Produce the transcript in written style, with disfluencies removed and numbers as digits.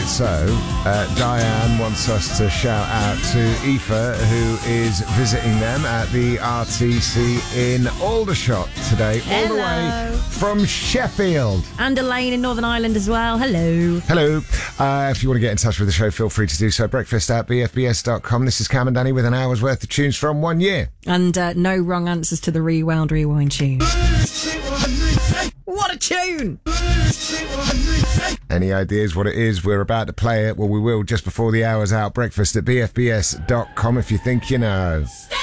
So, Diane wants us to shout out to Aoife, who is visiting them at the RTC in Aldershot today, all the way from Sheffield. And Elaine in Northern Ireland as well. Hello. Hello. If you want to get in touch with the show, feel free to do so. breakfast@bfbs.com. This is Cam and Danny with an hour's worth of tunes from 1 year. And no wrong answers to the Rewound Rewind tune. What a tune! Any ideas what it is? We're about to play it. Well, we will just before the hour's out. breakfast@bfbs.com if you think you know.